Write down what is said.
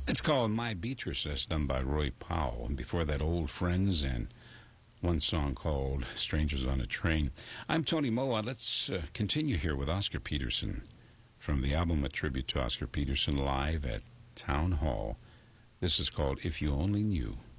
It's called My Beatrice, that's done by Roy Powell. And before that, Old Friends and one song called Strangers on a Train. I'm Tony Moa. Let's continue here with Oscar Peterson from the album A Tribute to Oscar Peterson live at Town Hall. This is called If You Only Knew.